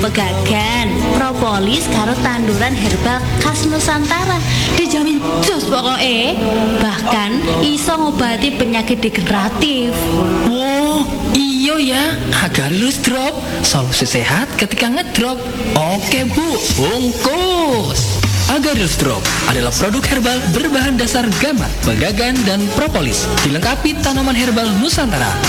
Pegagan, propolis karo tanduran herbal khas Nusantara. Dijamin jos pokoknya. Bahkan iso ngobati penyakit degeneratif. Oh, iya ya. Agarylus drop, solusi sehat ketika ngedrop. Oke Bu, bungkus. Agarylus drop adalah produk herbal berbahan dasar gamat, pegagan, dan propolis. Dilengkapi tanaman herbal Nusantara